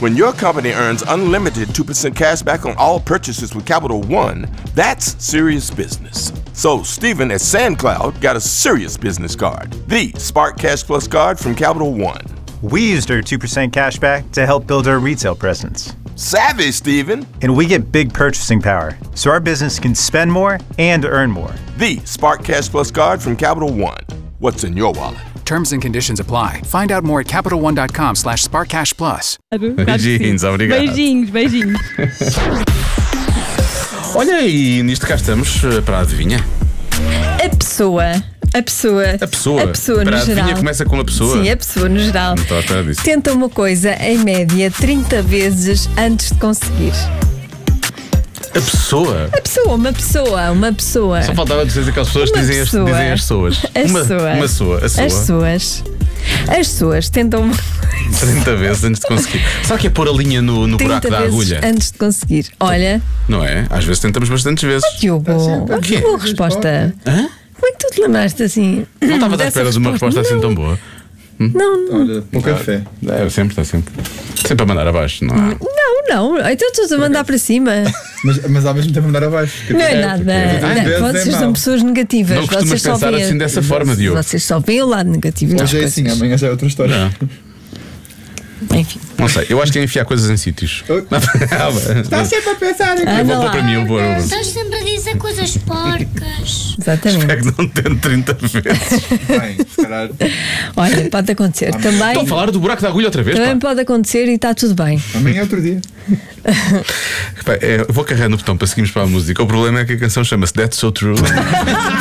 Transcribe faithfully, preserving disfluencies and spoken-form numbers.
When your company earns unlimited two percent cash back on all purchases with Capital One, that's serious business. So Stephen at SandCloud got a serious business card, the Spark Cash Plus card from Capital One. We used our two percent cash back to help build our retail presence. Savvy, Stephen. And we get big purchasing power, so our business can spend more and earn more. The Spark Cash Plus card from Capital One. What's in your wallet? Terms and conditions apply. Find out more at capital one dot com slash spark cash plus. Beijinhos, obrigado. Beijinhos, beijinhos. Olha, e nisto cá estamos para a adivinha. A pessoa, a pessoa, A pessoa. a pessoa para no a adivinha geral. começa com a pessoa. Sim, a pessoa no geral. Não estou à espera disso. Tenta uma coisa em média trinta vezes antes de conseguir. A pessoa? A pessoa, uma pessoa, uma pessoa. Só faltava dizer aquelas pessoas que Uma dizem as, pessoa. dizem as suas. As uma, suas. uma sua. A sua. As suas. As pessoas tentam trinta vezes antes de conseguir. Será que é pôr a linha no, no buraco trinta da vezes agulha? antes de conseguir. Olha, Não é? Às vezes tentamos bastantes vezes. Diogo, olha que boa resposta. Hã? Como é que tu te lembraste assim? Não estava à dessa espera de uma resposta assim tão boa. Não, não, Olha, um café. É, sempre, está sempre. Sempre a mandar abaixo, não há? não, não. Então estás a mandar para cima. Mas, mas ao mesmo tempo mandar abaixo. Não é nada. às Não, vezes é vocês mau. são pessoas negativas. Não costumas Vocês só pensar veem- assim dessa forma, Diogo. Vocês só veem o lado negativo. das Hoje é assim, coisas. amanhã já é outra história. Não. Enfim. Não sei, eu acho que é enfiar coisas em sítios. Oi. Está sempre a pensar em Anda Voltou lá. para mim, eu vou. Estás sempre a dizer coisas porcas. Exatamente. É que não tento trinta vezes. bem, se calhar. Olha, pode acontecer. Também, Estão a falar do buraco da agulha outra vez? também Pá. pode acontecer e está tudo bem. Amanhã é outro dia. Pá, é, eu vou carregar no botão para seguirmos para a música. O problema é que a canção chama-se That's So True.